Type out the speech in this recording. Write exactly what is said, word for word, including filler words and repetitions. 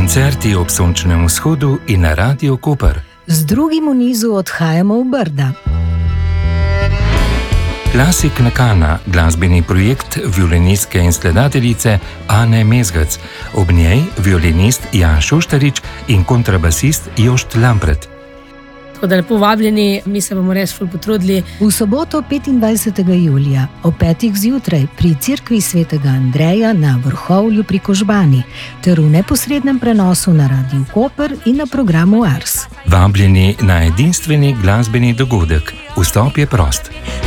Koncerti ob sončnem vzhodu in na Radio Koper. Z drugim v nizu odhajamo v Brda. Klasik Nakana, glasbeni projekt violinistke in skladateljice Ane Mezgec. Ob njej violinist Jan Šoštarič in kontrabasist Jošt Lampret. Tako da lepo vabljeni, mi se bomo res ful potrudili. V soboto petindvajsetega julija ob petih zjutraj pri Cerkvi svetega Andreja na Vrhovlju pri Kožbani ter v neposrednem prenosu na Radiu Koper in na programu Ars. Vabljeni na edinstveni glasbeni dogodek. Vstop je prost.